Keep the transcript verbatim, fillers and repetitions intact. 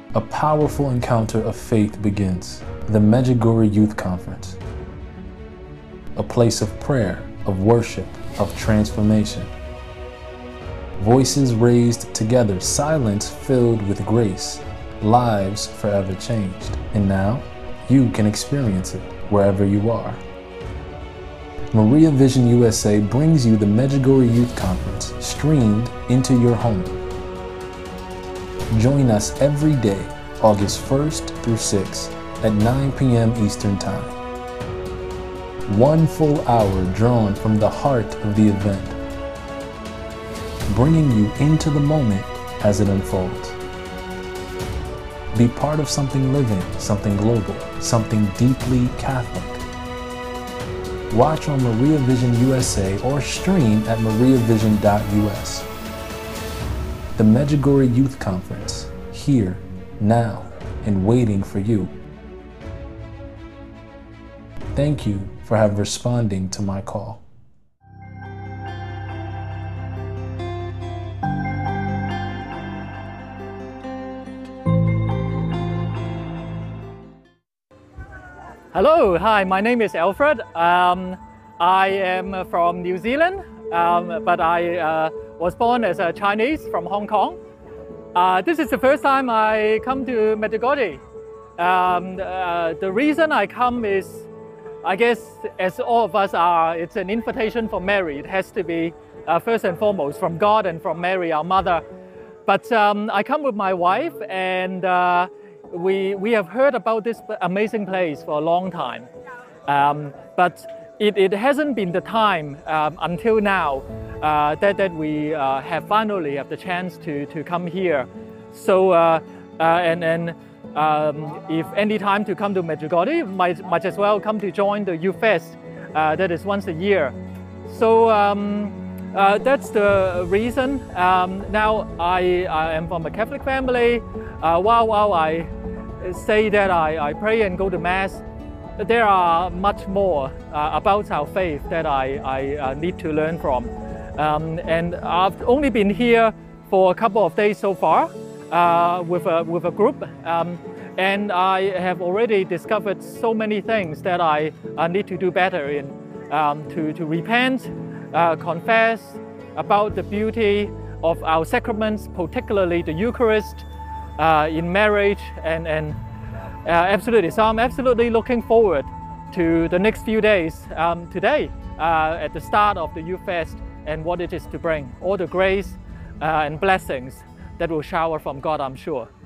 A powerful encounter of faith begins. The Medjugorje Youth Conference. A place of prayer, of worship, of transformation. Voices raised together, silence filled with grace, lives forever changed. And now, you can experience it wherever you are. Maria Vision U S A brings you the Medjugorje Youth Conference, streamed into your home. Join us every day, August first through sixth at nine p m Eastern Time. One full hour drawn from the heart of the event, bringing you into the moment as it unfolds. Be part of something living, something global, something deeply Catholic. Watch on Maria Vision U S A or stream at maria vision dot U S. The Medjugorje Youth Conference, here, now, and waiting for you. Thank you for have responding to my call. Hello, hi, my name is Alfred. Um, I am from New Zealand, um, but I uh, was born as a Chinese from Hong Kong. Uh, this is the first time I come to Medjugorje. Um, uh, the reason I come is, I guess, as all of us are, it's an invitation from Mary. It has to be uh, first and foremost from God and from Mary, our mother. But um, I come with my wife, and uh, We, we have heard about this amazing place for a long time, um, but it, it hasn't been the time um, until now uh, that, that we uh, have finally have the chance to, to come here. So, uh, uh, and, and um, if any time to come to Medjugorje, might, might as well come to join the Youth Fest uh, that is once a year. So um, uh, that's the reason. Um, now, I, I am from a Catholic family. Uh, while, while I say that I, I pray and go to Mass, there are much more uh, about our faith that I, I uh, need to learn from. Um, and I've only been here for a couple of days so far uh, with, a, with a group. Um, and I have already discovered so many things that I uh, need to do better in. Um, to, to repent, uh, confess about the beauty of our sacraments, particularly the Eucharist, Uh, in marriage, and, and uh, absolutely. So I'm absolutely looking forward to the next few days um, today uh, at the start of the Youth Fest and what it is to bring, all the grace uh, and blessings that will shower from God, I'm sure.